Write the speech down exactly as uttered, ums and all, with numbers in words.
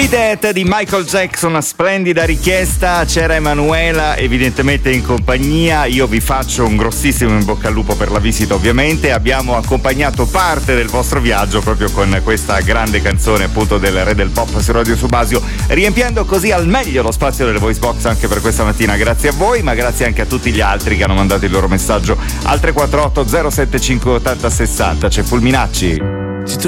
It di Michael Jackson, una splendida richiesta. C'era Emanuela evidentemente in compagnia. Io vi faccio un grossissimo in bocca al lupo per la visita, ovviamente. Abbiamo accompagnato parte del vostro viaggio proprio con questa grande canzone appunto del re del pop su Radio Subasio, riempiendo così al meglio lo spazio delle voice box anche per questa mattina. Grazie a voi, ma grazie anche a tutti gli altri che hanno mandato il loro messaggio al tre quattro otto zero sette cinque otto zero sessanta. C'è Fulminacci.